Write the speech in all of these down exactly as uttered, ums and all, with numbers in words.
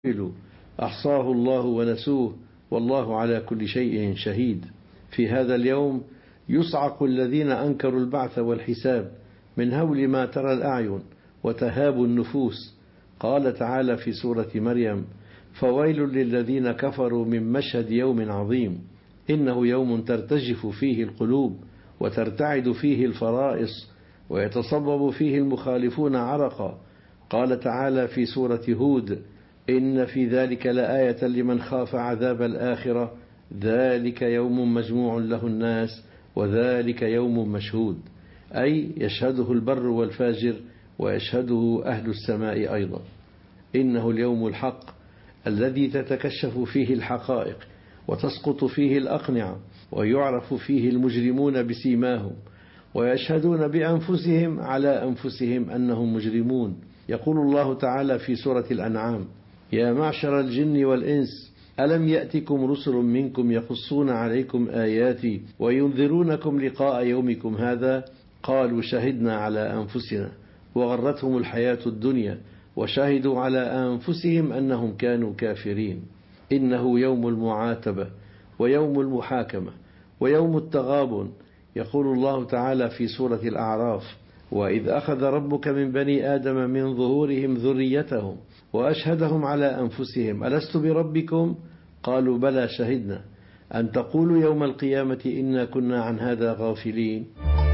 أحصاه الله ونسوه والله على كل شيء شهيد. في هذا اليوم يصعق الذين أنكروا البعث والحساب من هول ما ترى الأعين وتهاب النفوس. قال تعالى في سورة مريم: فويل للذين كفروا من مشهد يوم عظيم إنه يوم ترتجف فيه القلوب وترتعد فيه الفرائص ويتصبب فيه المخالفون عرقا. قال تعالى في سورة هود: إن في ذلك لآية لمن خاف عذاب الآخرة ذلك يوم مجموع له الناس وذلك يوم مشهود، أي يشهده البر والفاجر ويشهده أهل السماء أيضا. إنه اليوم الحق الذي تتكشف فيه الحقائق وتسقط فيه الأقنعة ويعرف فيه المجرمون بسيماهم ويشهدون بأنفسهم على أنفسهم أنهم مجرمون. يقول الله تعالى في سورة الأنعام: يا معشر الجن والإنس ألم يأتكم رسل منكم يقصون عليكم آياتي وينذرونكم لقاء يومكم هذا قالوا شهدنا على أنفسنا وغرتهم الحياة الدنيا وشهدوا على أنفسهم أنهم كانوا كافرين. إنه يوم المعاتبة ويوم المحاكمة ويوم التغابن. يقول الله تعالى في سورة الأعراف: وإذ أخذ ربك من بني آدم من ظهورهم ذريتهم وأشهدهم على أنفسهم ألست بربكم قالوا بلى شهدنا أن تقولوا يوم القيامة إنا كنا عن هذا غافلين.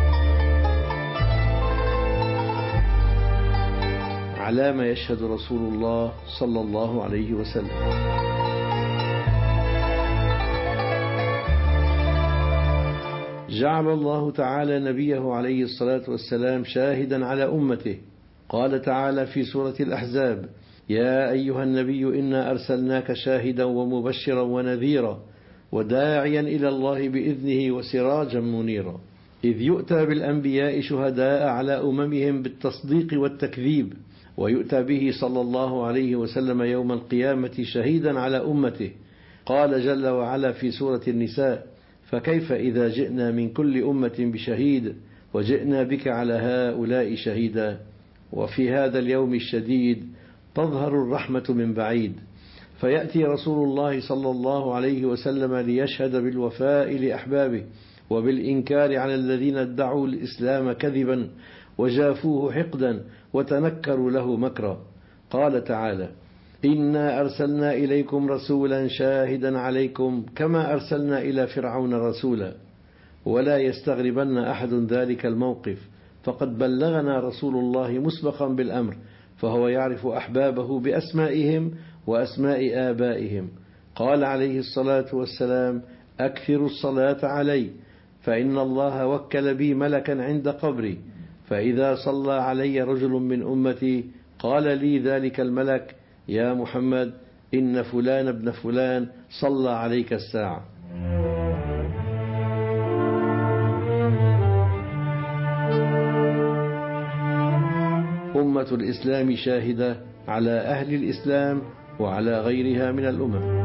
على ما يشهد رسول الله صلى الله عليه وسلم. جعل الله تعالى نبيه عليه الصلاة والسلام شاهدا على أمته. قال تعالى في سورة الأحزاب: يا أيها النبي إنا أرسلناك شاهدا ومبشرا ونذيرا وداعيا إلى الله بإذنه وسراجا منيرا. إذ يؤتى بالأنبياء شهداء على أممهم بالتصديق والتكذيب، ويؤتى به صلى الله عليه وسلم يوم القيامة شهيدا على أمته. قال جل وعلا في سورة النساء: فكيف إذا جئنا من كل أمة بشهيد وجئنا بك على هؤلاء شهيدا. وفي هذا اليوم الشديد تظهر الرحمة من بعيد، فيأتي رسول الله صلى الله عليه وسلم ليشهد بالوفاء لأحبابه وبالإنكار على الذين ادعوا الإسلام كذبا وجافوه حقدا وتنكروا له مكرا. قال تعالى: إنا أرسلنا إليكم رسولا شاهدا عليكم كما أرسلنا إلى فرعون رسولا. ولا يستغربن أحد ذلك الموقف، فقد بلغنا رسول الله مسبقا بالأمر، فهو يعرف أحبابه بأسمائهم وأسماء آبائهم. قال عليه الصلاة والسلام: أكثروا الصلاة علي فإن الله وكل بي ملكا عند قبري، فإذا صلى علي رجل من أمتي قال لي ذلك الملك: يا محمد إن فلان ابن فلان صلى عليك الساعة. أمة الإسلام شاهدة على أهل الإسلام وعلى غيرها من الأمم.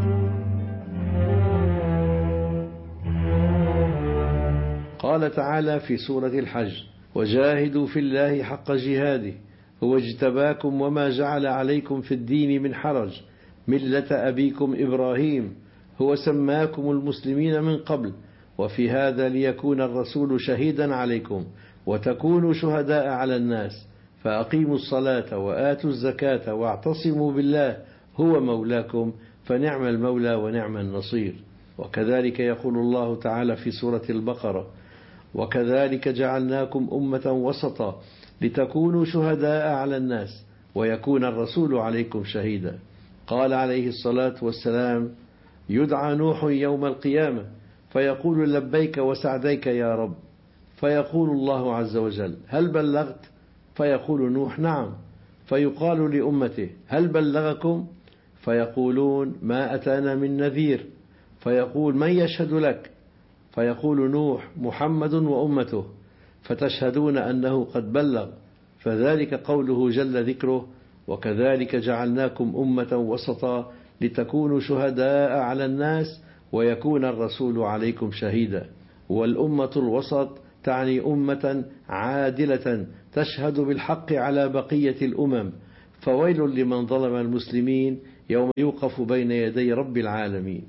قال تعالى في سورة الحج: وجاهدوا في الله حق جهاده هو اجتباكم وما جعل عليكم في الدين من حرج ملة أبيكم إبراهيم هو سماكم المسلمين من قبل وفي هذا ليكون الرسول شهيدا عليكم وتكونوا شهداء على الناس فأقيموا الصلاة وآتوا الزكاة واعتصموا بالله هو مولاكم فنعم المولى ونعم النصير. وكذلك يقول الله تعالى في سورة البقرة: وكذلك جعلناكم أمة وسطا لتكونوا شهداء على الناس ويكون الرسول عليكم شهيدا. قال عليه الصلاة والسلام: يدعى نوح يوم القيامة فيقول لبيك وسعديك يا رب، فيقول الله عز وجل: هل بلغت؟ فيقول نوح: نعم. فيقال لأمته: هل بلغكم؟ فيقولون: ما أتانا من نذير. فيقول: من يشهد لك؟ فيقول نوح: محمد وأمته. فتشهدون أنه قد بلغ، فذلك قوله جل ذكره: وكذلك جعلناكم أمة وسطا لتكونوا شهداء على الناس ويكون الرسول عليكم شهيدا. والأمة الوسط تعني أمة عادلة تشهد بالحق على بقية الأمم. فويل لمن ظلم المسلمين يوم يوقف بين يدي رب العالمين.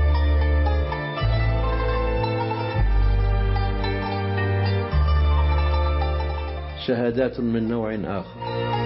شهادات من نوع آخر.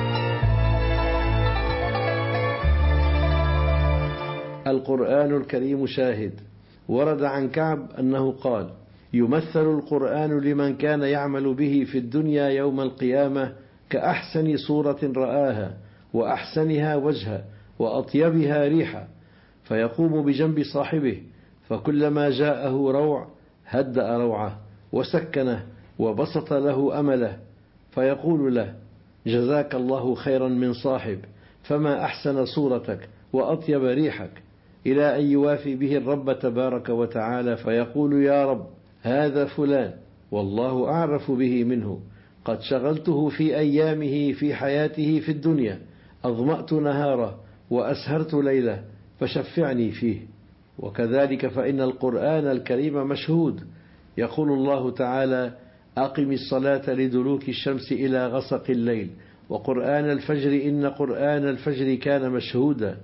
القرآن الكريم شاهد. ورد عن كعب أنه قال: يمثل القرآن لمن كان يعمل به في الدنيا يوم القيامة كأحسن صورة رآها، وأحسنها وجها، وأطيبها ريحا، فيقوم بجنب صاحبه، فكلما جاءه روع هدأ روعه وسكنه وبسط له أمله، فيقول له: جزاك الله خيرا من صاحب، فما أحسن صورتك وأطيب ريحك، إلى أن يوافي به الرب تبارك وتعالى فيقول: يا رب، هذا فلان والله أعرف به منه، قد شغلته في أيامه في حياته في الدنيا، أظمأت نهاره وأسهرت ليله، فشفعني فيه. وكذلك فإن القرآن الكريم مشهود. يقول الله تعالى: أقم الصلاة لدلوك الشمس إلى غسق الليل وقرآن الفجر إن قرآن الفجر كان مشهودا.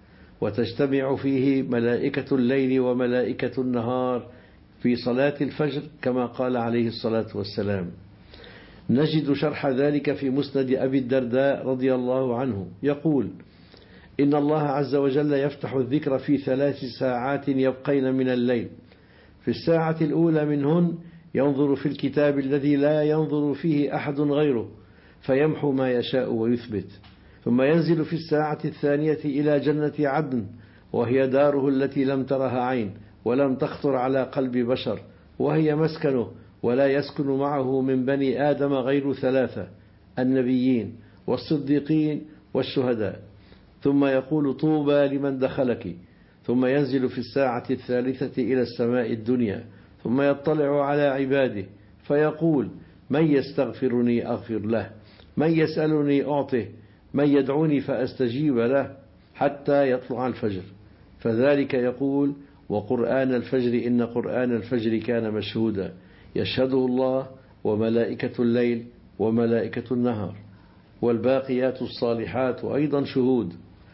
وتجتمع فيه ملائكة الليل وملائكة النهار في صلاة الفجر كما قال عليه الصلاة والسلام. نجد شرح ذلك في مسند أبي الدرداء رضي الله عنه، يقول: إن الله عز وجل يفتح الذكر في ثلاث ساعات يبقين من الليل. في الساعة الأولى منهن ينظر في الكتاب الذي لا ينظر فيه أحد غيره، فيمحو ما يشاء ويثبت. ثم ينزل في الساعة الثانية إلى جنة عدن، وهي داره التي لم ترها عين ولم تخطر على قلب بشر، وهي مسكنه، ولا يسكن معه من بني آدم غير ثلاثة: النبيين والصديقين والشهداء. ثم يقول: طوبى لمن دخلك. ثم ينزل في الساعة الثالثة إلى السماء الدنيا، ثم يطلع على عباده فيقول: من يستغفرني أغفر له، من يسألني أعطه، من يدعوني فأستجيب له، حتى يطلع الفجر. فذلك يقول: وقرآن الفجر إن قرآن الفجر كان مشهودا، يشهده الله وملائكة الليل وملائكة النهار. والباقيات الصالحات أيضا شهود.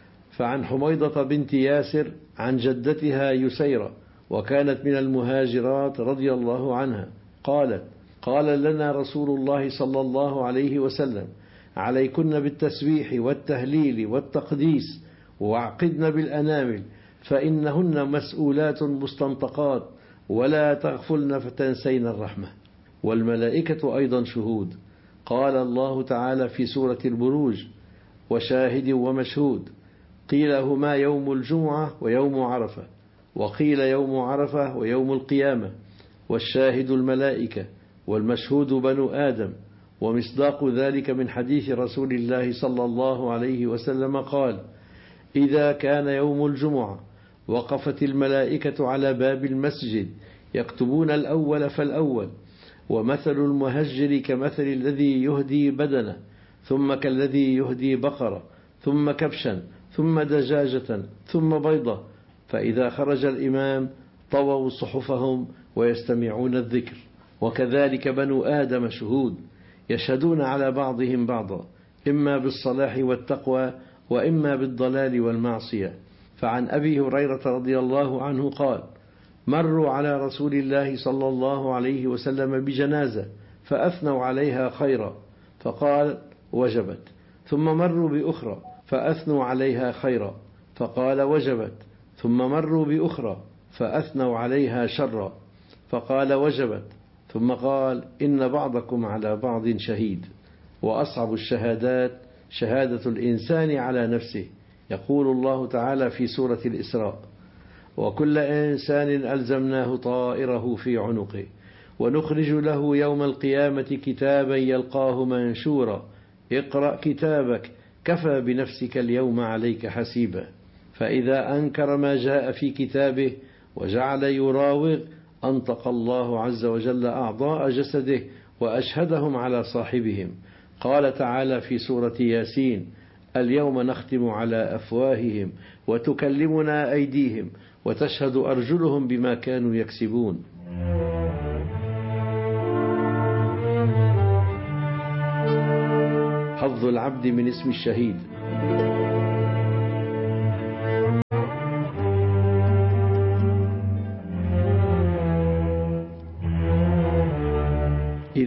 فعن حميضة بنت ياسر عن جدتها يسيرة، وكانت من المهاجرات رضي الله عنها، قالت: قال لنا رسول الله صلى الله عليه وسلم: عليكن بالتسبيح والتهليل والتقديس، واعقدن بالأنامل، فإنهن مسؤولات مستنطقات، ولا تغفلن فتنسين الرحمة. والملائكة أيضا شهود. قال الله تعالى في سورة البروج: وشاهد ومشهود. قيل هما يوم الجمعة ويوم عرفة، وقيل يوم عرفة ويوم القيامة. والشاهد الملائكة، والمشهود بنو آدم. ومصداق ذلك من حديث رسول الله صلى الله عليه وسلم قال: إذا كان يوم الجمعة وقفت الملائكة على باب المسجد يكتبون الأول فالأول، ومثل المهجر كمثل الذي يهدي بدنه، ثم كالذي يهدي بقرة، ثم كبشا، ثم دجاجة، ثم بيضة، فإذا خرج الإمام طووا صحفهم ويستمعون الذكر. وكذلك بنو آدم شهود، يشهدون على بعضهم بعضا، إما بالصلاح والتقوى وإما بالضلال والمعصية. فعن أبي هريرة رضي الله عنه قال: مروا على رسول الله صلى الله عليه وسلم بجنازة فأثنوا عليها خيرا، فقال: وجبت. ثم مروا بأخرى فأثنوا عليها خيرا، فقال: وجبت. ثم مروا بأخرى فأثنوا عليها شرا، فقال: وجبت. ثم قال: إن بعضكم على بعض شهيد. وأصعب الشهادات شهادة الإنسان على نفسه. يقول الله تعالى في سورة الإسراء: وكل إنسان ألزمناه طائره في عنقه ونخرج له يوم القيامة كتابا يلقاه منشورا اقرأ كتابك كفى بنفسك اليوم عليك حسيبا. فإذا أنكر ما جاء في كتابه وجعل يراوغ أنطق الله عز وجل أعضاء جسده وأشهدهم على صاحبهم. قال تعالى في سورة ياسين: اليوم نختم على أفواههم وتكلمنا أيديهم وتشهد أرجلهم بما كانوا يكسبون. حظ العبد من اسم الشهيد.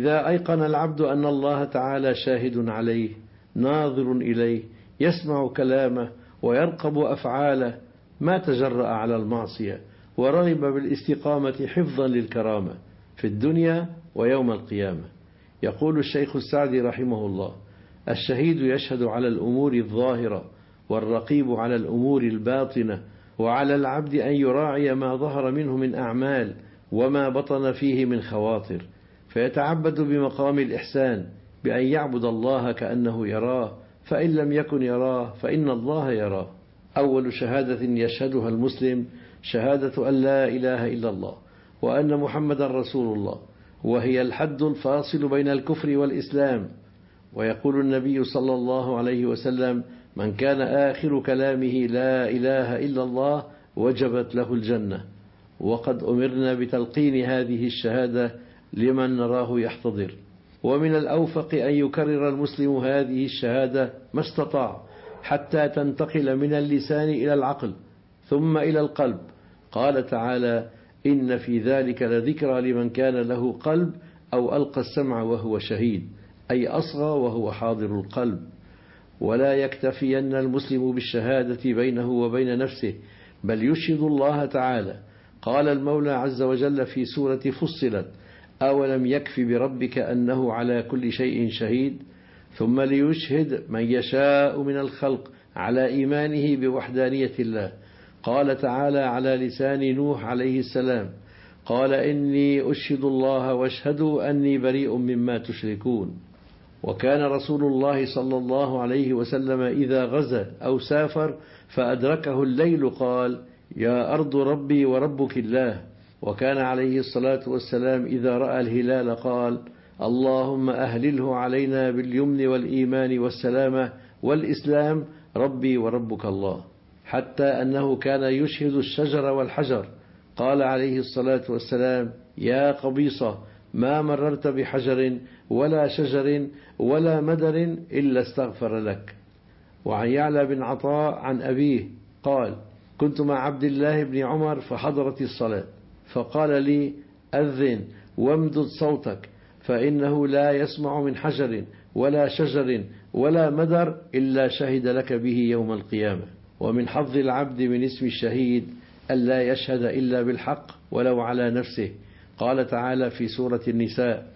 إذا أيقن العبد أن الله تعالى شاهد عليه ناظر إليه يسمع كلامه ويرقب أفعاله ما تجرأ على المعصية، ورغب بالاستقامة حفظا للكرامة في الدنيا ويوم القيامة. يقول الشيخ السعدي رحمه الله: الشهيد يشهد على الأمور الظاهرة، والرقيب على الأمور الباطنة، وعلى العبد أن يراعي ما ظهر منه من أعمال وما بطن فيه من خواطر، فيتعبد بمقام الإحسان بأن يعبد الله كأنه يراه، فإن لم يكن يراه فإن الله يراه. أول شهادة يشهدها المسلم شهادة أن لا إله إلا الله وأن محمدا رسول الله، وهي الحد الفاصل بين الكفر والإسلام. ويقول النبي صلى الله عليه وسلم: من كان آخر كلامه لا إله إلا الله وجبت له الجنة. وقد أمرنا بتلقين هذه الشهادة لمن نراه يحتضر. ومن الأوفق أن يكرر المسلم هذه الشهادة ما استطاع حتى تنتقل من اللسان إلى العقل ثم إلى القلب. قال تعالى: إن في ذلك لذكرى لمن كان له قلب أو ألقى السمع وهو شهيد، أي أصغى وهو حاضر القلب. ولا يكتفين المسلم بالشهادة بينه وبين نفسه، بل يشهد الله تعالى. قال المولى عز وجل في سورة فصلت: أولم يكف بربك أنه على كل شيء شهيد. ثم ليشهد من يشاء من الخلق على إيمانه بوحدانية الله. قال تعالى على لسان نوح عليه السلام: قال إني أشهد الله واشهدوا أني بريء مما تشركون. وكان رسول الله صلى الله عليه وسلم إذا غزا أو سافر فأدركه الليل قال: يا أرض ربي وربك الله. وكان عليه الصلاة والسلام إذا رأى الهلال قال: اللهم أهلله علينا باليمن والإيمان والسلامة والإسلام ربي وربك الله. حتى أنه كان يشهد الشجر والحجر. قال عليه الصلاة والسلام: يا قبيصة، ما مررت بحجر ولا شجر ولا مدر إلا استغفر لك. وعن يعلى بن عطاء عن أبيه قال: كنت مع عبد الله بن عمر فحضرت الصلاة، فقال لي: أذن وامدد صوتك، فإنه لا يسمع من حجر ولا شجر ولا مدر إلا شهد لك به يوم القيامة. ومن حظ العبد من اسم الشهيد ألا يشهد إلا بالحق ولو على نفسه. قال تعالى في سورة النساء: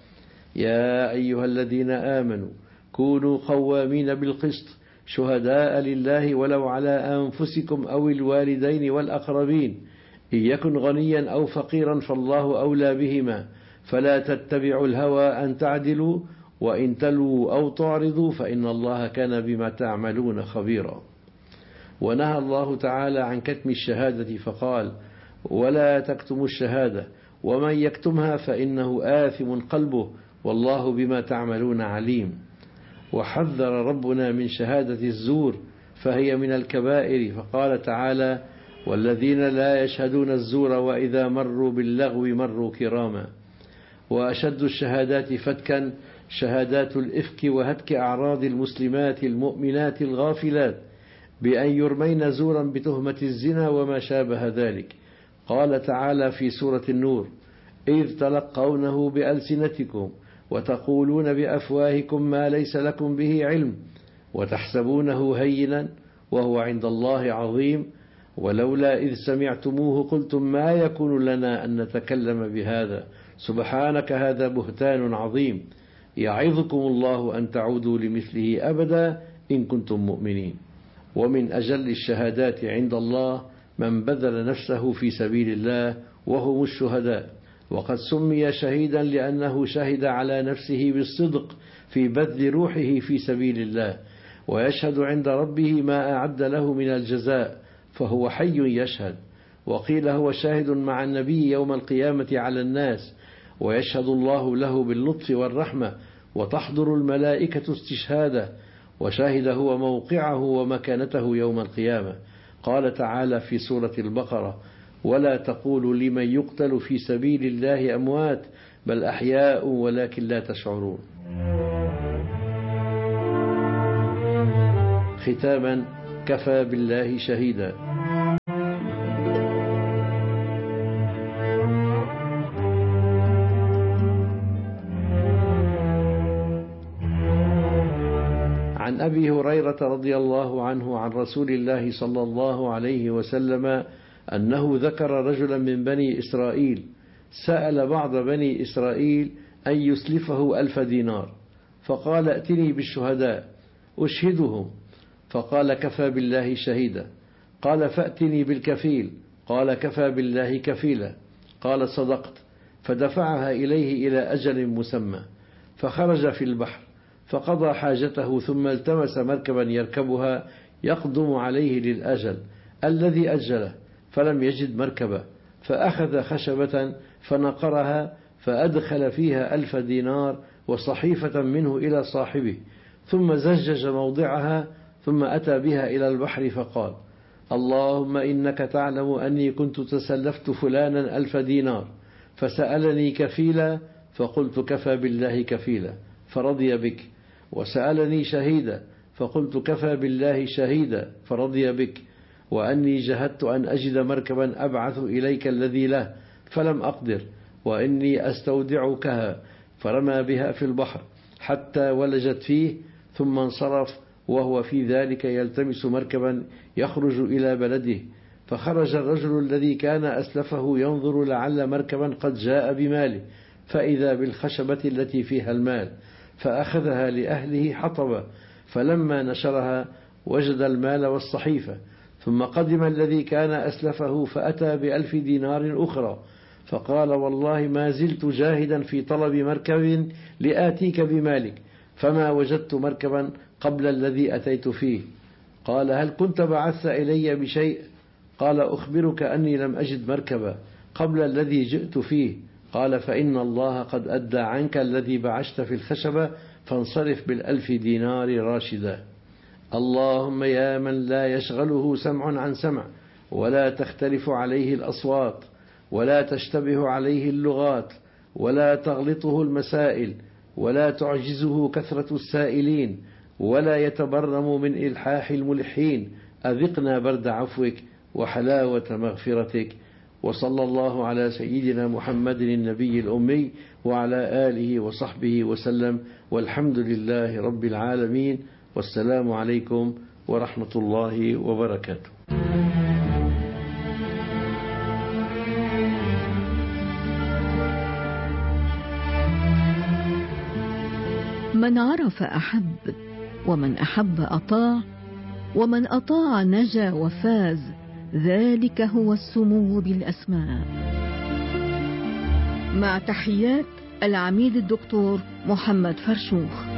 يا أيها الذين آمنوا كونوا قوامين بالقسط شهداء لله ولو على أنفسكم أو الوالدين والأقربين إن يكن غنيا أو فقيرا فالله أولى بهما فلا تتبعوا الهوى أن تعدلوا وإن تلووا أو تعرضوا فإن الله كان بما تعملون خبيرا. ونهى الله تعالى عن كتم الشهادة فقال: ولا تكتموا الشهادة ومن يكتمها فإنه آثم قلبه والله بما تعملون عليم. وحذر ربنا من شهادة الزور فهي من الكبائر، فقال تعالى: والذين لا يشهدون الزور وإذا مروا باللغو مروا كراما. وأشد الشهادات فتكا شهادات الإفك وهتك أعراض المسلمات المؤمنات الغافلات بأن يرمين زورا بتهمة الزنا وما شابه ذلك. قال تعالى في سورة النور: إذ تلقونه بألسنتكم وتقولون بأفواهكم ما ليس لكم به علم وتحسبونه هينا وهو عند الله عظيم ولولا إذ سمعتموه قلتم ما يكون لنا أن نتكلم بهذا سبحانك هذا بهتان عظيم يعظكم الله أن تعودوا لمثله أبدا إن كنتم مؤمنين. ومن أجل الشهادات عند الله من بذل نفسه في سبيل الله وهم الشهداء. وقد سمي شهيدا لأنه شهد على نفسه بالصدق في بذل روحه في سبيل الله، ويشهد عند ربه ما أعد له من الجزاء، فهو حي يشهد. وقيل هو شاهد مع النبي يوم القيامة على الناس، ويشهد الله له باللطف والرحمة، وتحضر الملائكة استشهاده، وشاهد هو موقعه ومكانته يوم القيامة. قال تعالى في سورة البقرة: ولا تقولوا لمن يقتل في سبيل الله أموات بل أحياء ولكن لا تشعرون. ختاما: كفى بالله شهيدا. أبي هريرة رضي الله عنه عن رسول الله صلى الله عليه وسلم أنه ذكر رجلا من بني إسرائيل سأل بعض بني إسرائيل أن يسلفه ألف دينار، فقال ائتني بالشهداء أشهدهم، فقال كفى بالله شهيدا. قال فأتني بالكفيل، قال كفى بالله كفيلا. قال صدقت، فدفعها إليه إلى أجل مسمى، فخرج في البحر فقضى حاجته، ثم التمس مركبا يركبها يقدم عليه للأجل الذي أجله، فلم يجد مركبا، فأخذ خشبة فنقرها فأدخل فيها ألف دينار وصحيفة منه إلى صاحبه، ثم زجج موضعها، ثم أتى بها إلى البحر فقال اللهم إنك تعلم أني كنت تسلفت فلانا ألف دينار فسألني كفيلا، فقلت كفى بالله كفيلا فرضي بك، وسألني شهيدا فقلت كفى بالله شهيدا فرضي بك، وأني جهدت أن أجد مركبا أبعث إليك الذي له فلم أقدر، وإني أستودعكها، فرمى بها في البحر حتى ولجت فيه، ثم انصرف وهو في ذلك يلتمس مركبا يخرج إلى بلده. فخرج الرجل الذي كان أسلفه ينظر لعل مركبا قد جاء بماله، فإذا بالخشبة التي فيها المال، فأخذها لأهله حطبا، فلما نشرها وجد المال والصحيفة. ثم قدم الذي كان أسلفه فأتى بألف دينار أخرى، فقال والله ما زلت جاهدا في طلب مركب لآتيك بمالك، فما وجدت مركبا قبل الذي أتيت فيه. قال هل كنت بعثت إلي بشيء؟ قال أخبرك أني لم أجد مركبا قبل الذي جئت فيه. قال فإن الله قد أدى عنك الذي بعشت في الخشبة، فانصرف بالألف دينار راشدا. اللهم يا من لا يشغله سمع عن سمع، ولا تختلف عليه الأصوات، ولا تشتبه عليه اللغات، ولا تغلطه المسائل، ولا تعجزه كثرة السائلين، ولا يتبرم من إلحاح الملحين، أذقنا برد عفوك وحلاوة مغفرتك. وصلى الله على سيدنا محمد النبي الأمي وعلى آله وصحبه وسلم، والحمد لله رب العالمين، والسلام عليكم ورحمة الله وبركاته. من عرف أحب، ومن أحب أطاع، ومن أطاع نجا وفاز، ذلك هو السمو بالأسماء. مع تحيات العميد الدكتور محمد فرشوخ.